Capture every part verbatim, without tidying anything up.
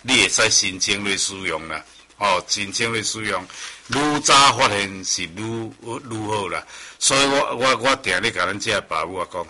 你会使申请来使用啦。哦，申请来使用，愈早发现是愈愈好啦。所以我我我定咧甲咱遮爸母啊讲，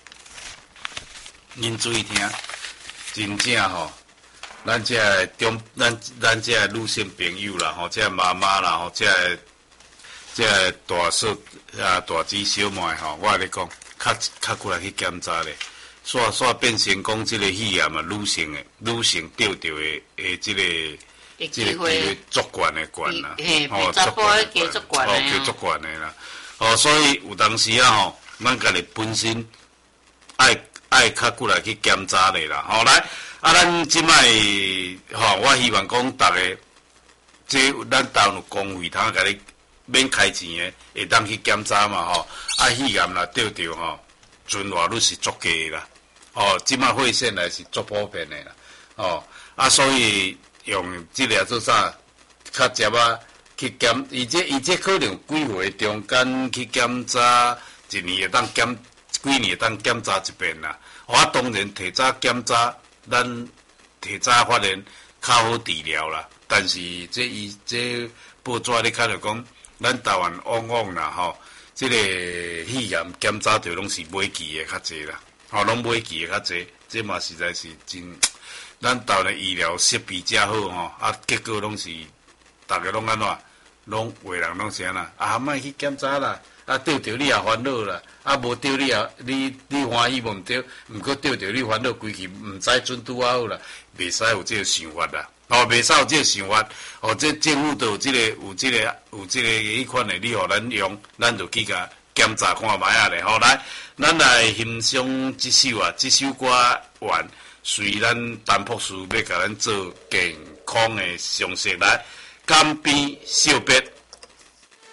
恁注意听，真正吼。咱这个中，咱咱这个女性朋友啦，吼，这个妈妈啦，吼，这个这个大嫂啊、大姊小妹吼，我咧讲，较较过来去检查咧，煞煞变成讲这个肺炎啊，女性的女性得到的诶，这个这个机会足悬的悬啦， 哦，足悬的足悬哦，叫足悬的啦，哦，所以有当时啊吼，咱家己本身爱爱较过来去检查咧啦，吼来。啊，咱即摆吼，我希望讲逐个，即咱投入公费，通甲你免开钱的，会当去检查嘛吼。啊，肺炎啦得着吼，存活率是足低的啦。哦，即摆肺腺来是足普遍的啦。哦，啊，所以用即个做啥，较接啊去检，伊这伊这可能几回中间去检查，一年会当检，几年会当检查一遍啦。我当然提早检查。咱提早发现较好治疗啦，但是这伊这报纸咧看着讲，咱台湾往往啦吼，这个肺炎检查着拢是买期的较济啦，吼，拢买期的较济，这嘛实在是真，咱台湾的医疗设备真好吼，啊，结果拢是大家拢安怎，拢话人拢是安那，啊，莫去检查啦。啊，得着你也烦恼啦，啊，无得你也你你欢喜无毋对，毋过得着你烦恼规气，毋知准拄啊好啦，袂使有这个想法啦，哦，袂使有这个想法，哦，这政府都有这个有这个有这个迄款的，你互咱用，咱就去甲检查看卖啊咧，好来，咱来欣赏这首啊，这首歌完，随咱陈博士要甲咱做健康的常识来，干边小别。